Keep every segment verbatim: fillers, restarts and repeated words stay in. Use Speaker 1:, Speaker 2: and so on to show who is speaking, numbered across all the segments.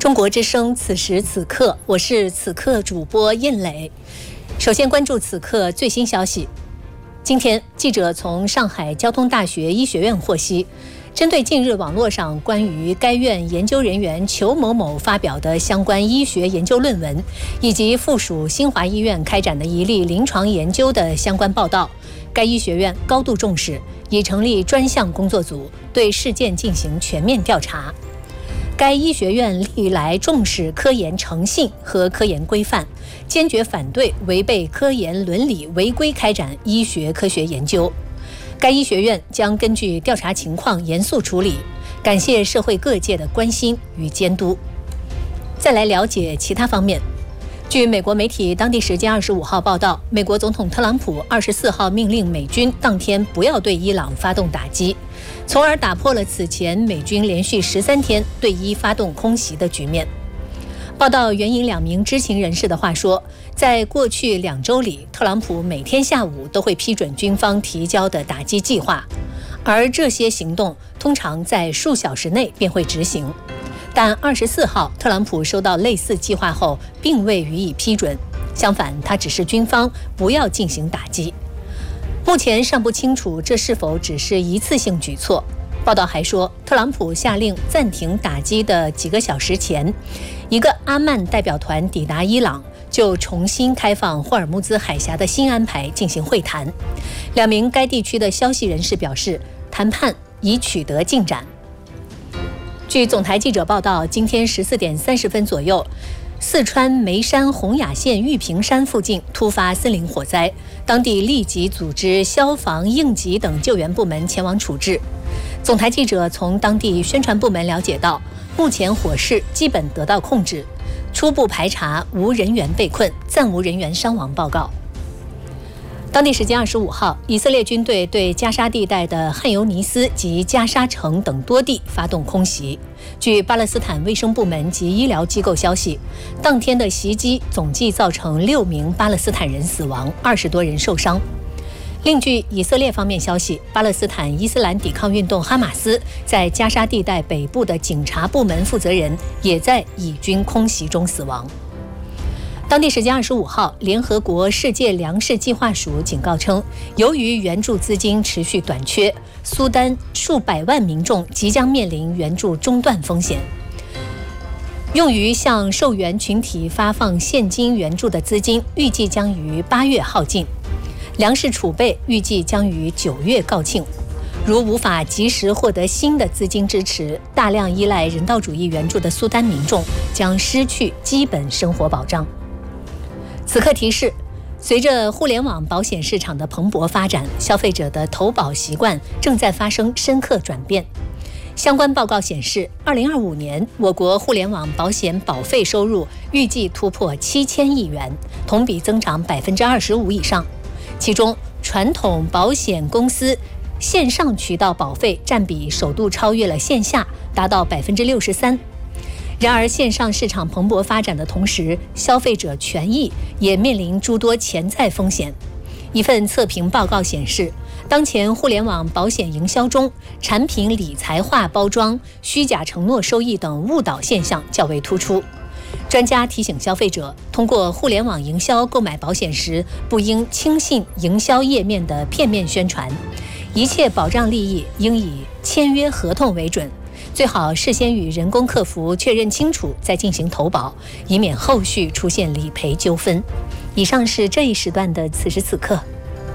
Speaker 1: 中国之声，此时此刻，我是此刻主播印磊。首先关注此刻最新消息。今天，记者从上海交通大学医学院获悉，针对近日网络上关于该院研究人员裘某某发表的相关医学研究论文，以及附属新华医院开展的一例临床研究的相关报道，该医学院高度重视，已成立专项工作组，对事件进行全面调查。该医学院历来重视科研诚信和科研规范，坚决反对违背科研伦理违规开展医学科学研究。该医学院将根据调查情况严肃处理，感谢社会各界的关心与监督。再来了解其他方面。据美国媒体当地时间二十五号报道，美国总统特朗普二十四号命令美军当天不要对伊朗发动打击，从而打破了此前美军连续十三天对伊发动空袭的局面。报道援引两名知情人士的话说，在过去两周里，特朗普每天下午都会批准军方提交的打击计划，而这些行动通常在数小时内便会执行。但二十四号，特朗普收到类似计划后，并未予以批准。相反，他指示军方不要进行打击。目前尚不清楚这是否只是一次性举措。报道还说，特朗普下令暂停打击的几个小时前，一个阿曼代表团抵达伊朗，就重新开放霍尔木兹海峡的新安排进行会谈。两名该地区的消息人士表示，谈判已取得进展。据总台记者报道，今天十四点三十分左右，四川眉山洪雅县玉屏山附近突发森林火灾，当地立即组织消防、应急等救援部门前往处置。总台记者从当地宣传部门了解到，目前火势基本得到控制，初步排查无人员被困，暂无人员伤亡报告。当地时间二十五号，以色列军队对加沙地带的汉尤尼斯及加沙城等多地发动空袭。据巴勒斯坦卫生部门及医疗机构消息，当天的袭击总计造成六名巴勒斯坦人死亡，二十多人受伤。另据以色列方面消息，巴勒斯坦伊斯兰抵抗运动哈马斯在加沙地带北部的警察部门负责人也在以军空袭中死亡。当地时间二十五号，联合国世界粮食计划署警告称，由于援助资金持续短缺，苏丹数百万民众即将面临援助中断风险。用于向受援群体发放现金援助的资金预计将于八月耗尽，粮食储备预计将于九月告罄。如无法及时获得新的资金支持，大量依赖人道主义援助的苏丹民众将失去基本生活保障。此刻提示，随着互联网保险市场的蓬勃发展，消费者的投保习惯正在发生深刻转变。相关报告显示，二零二五年我国互联网保险保费收入预计突破七千亿元，同比增长百分之二十五以上。其中，传统保险公司线上渠道保费占比首度超越了线下，达到百分之六十三。然而，线上市场蓬勃发展的同时，消费者权益也面临诸多潜在风险。一份测评报告显示，当前互联网保险营销中，产品理财化包装、虚假承诺收益等误导现象较为突出。专家提醒消费者，通过互联网营销购买保险时，不应轻信营销页面的片面宣传，一切保障利益应以签约合同为准。最好事先与人工客服确认清楚再进行投保，以免后续出现理赔纠纷。以上是这一时段的此时此刻。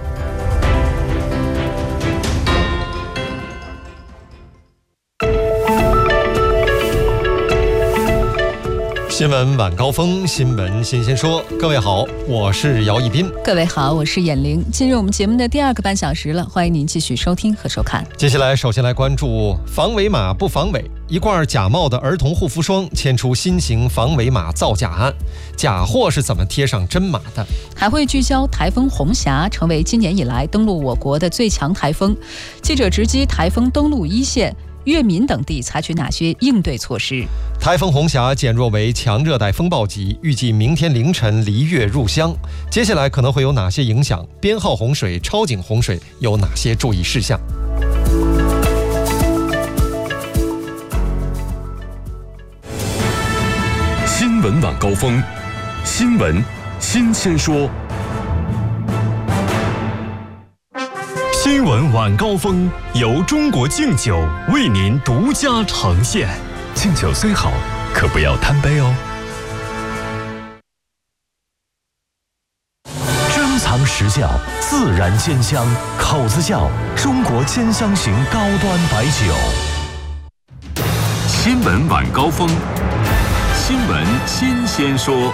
Speaker 2: 新闻晚高峰，新闻新鲜说。各位好，我是姚一斌。
Speaker 3: 各位好，我是眼玲。进入我们节目的第二个半小时了，欢迎您继续收听和收看。
Speaker 2: 接下来，首先来关注防伪码不防伪，一罐假冒的儿童护肤霜牵出新型防伪码造假案，假货是怎么贴上真码的？
Speaker 3: 还会聚焦台风红霞成为今年以来登陆我国的最强台风，记者直击台风登陆一线。粤闽等地采取哪些应对措施？
Speaker 2: 台风红霞减弱为强热带风暴级，预计明天凌晨离粤入湘。接下来可能会有哪些影响？编号洪水、超警洪水有哪些注意事项？
Speaker 4: 新闻晚高峰，新闻新鲜说。新闻晚高峰由中国敬酒为您独家呈现。敬酒虽好，可不要贪杯哦。珍藏实窖，自然鲜香，口子窖，中国兼香型高端白酒。新闻晚高峰，新闻新鲜说。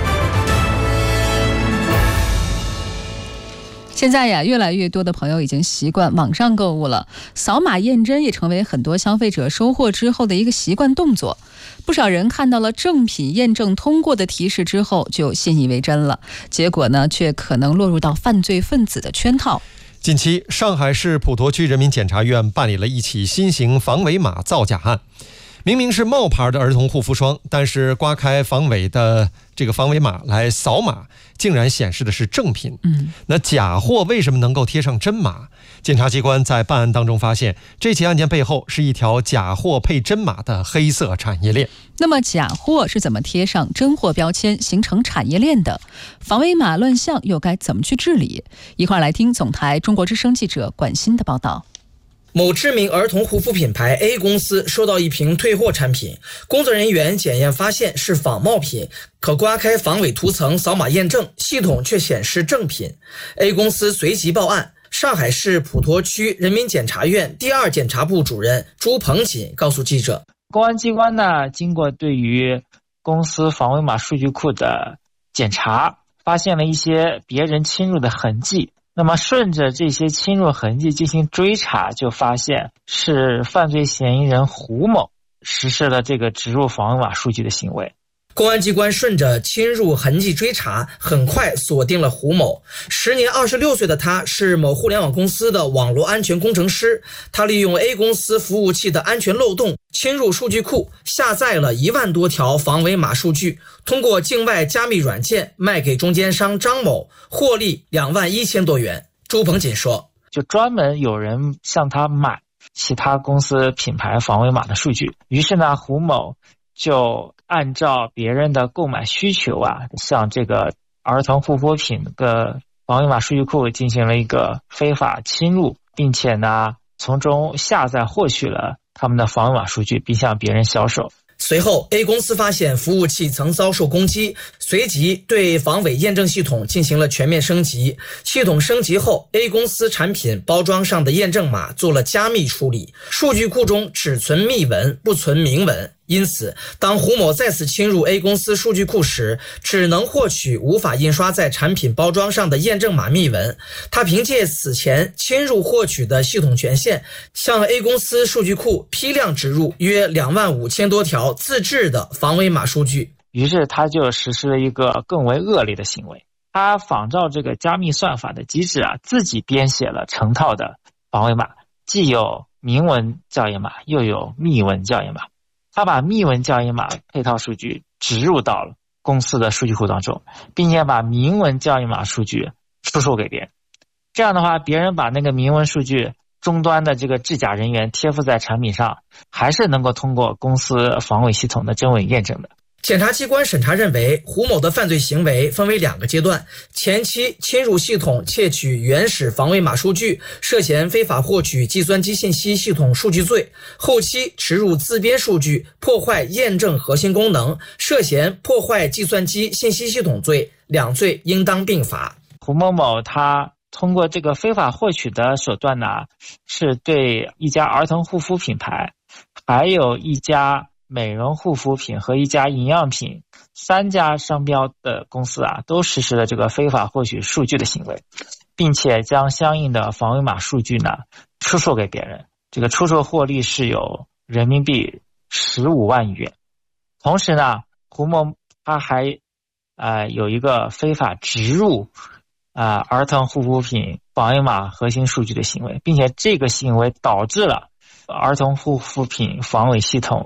Speaker 3: 现在呀，越来越多的朋友已经习惯网上购物了，扫码验真也成为很多消费者收货之后的一个习惯动作。不少人看到了正品验证通过的提示之后，就信以为真了，结果呢，却可能落入到犯罪分子的圈套。
Speaker 2: 近期，上海市普陀区人民检察院办理了一起新型防伪码造假案。明明是冒牌的儿童护肤霜，但是刮开防伪的这个防伪码来扫码，竟然显示的是正品。嗯，那假货为什么能够贴上真码？检察机关在办案当中发现，这起案件背后是一条假货配真码的黑色产业链。
Speaker 3: 那么假货是怎么贴上真货标签形成产业链的？防伪码乱象又该怎么去治理？一块来听总台中国之声记者管欣的报道。
Speaker 5: 某知名儿童护肤品牌 A 公司收到一瓶退货产品，工作人员检验发现是仿冒品，可刮开防伪涂层扫码验证，系统却显示正品。A 公司随即报案。上海市普陀区人民检察院第二检察部主任朱鹏锦告诉记者，
Speaker 6: 公安机关呢，经过对于公司防伪码数据库的检查，发现了一些别人侵入的痕迹。那么顺着这些侵入痕迹进行追查，就发现是犯罪嫌疑人胡某实施了这个植入防伪码数据的行为。
Speaker 5: 公安机关顺着侵入痕迹追查，很快锁定了胡某。时年二十六岁的他是某互联网公司的网络安全工程师，他利用 A 公司服务器的安全漏洞，侵入数据库，下载了一万多条防伪码数据，通过境外加密软件卖给中间商张某，获利两万一千多元。朱鹏锦说，
Speaker 6: 就专门有人向他买其他公司品牌防伪码的数据，于是呢，胡某就按照别人的购买需求啊，向这个儿童护肤品的防伪码数据库进行了一个非法侵入，并且呢，从中下载获取了他们的防伪码数据，并向别人销售。
Speaker 5: 随后 A 公司发现服务器曾遭受攻击，随即对防伪验证系统进行了全面升级。系统升级后， A 公司产品包装上的验证码做了加密处理，数据库中只存密文不存明文。因此，当胡某再次侵入 A 公司数据库时，只能获取无法印刷在产品包装上的验证码密文。他凭借此前侵入获取的系统权限，向 A 公司数据库批量植入约两万五千多条自制的防伪码数据。
Speaker 6: 于是他就实施了一个更为恶劣的行为，他仿照这个加密算法的机制啊，自己编写了成套的防伪码，既有明文校验码，又有密文校验码。他把密文校验码配套数据植入到了公司的数据库当中，并且把明文校验码数据出售给别人。这样的话，别人把那个明文数据终端的这个制假人员贴附在产品上，还是能够通过公司防伪系统的真伪验证的。
Speaker 5: 检察机关审查认为，胡某的犯罪行为分为两个阶段，前期侵入系统窃取原始防伪码数据，涉嫌非法获取计算机信息系统数据罪；后期植入自编数据，破坏验证核心功能，涉嫌破坏计算机信息系统罪，两罪应当并罚。
Speaker 6: 胡某某他通过这个非法获取的手段呢，是对一家儿童护肤品牌，还有一家美容护肤品和一家营养品三家商标的公司啊，都实施了这个非法获取数据的行为，并且将相应的防伪码数据呢出售给别人，这个出售获利是有人民币十五万余元。同时呢，胡某他还呃有一个非法植入啊、呃、儿童护肤品防伪码核心数据的行为，并且这个行为导致了儿童护肤品防伪系统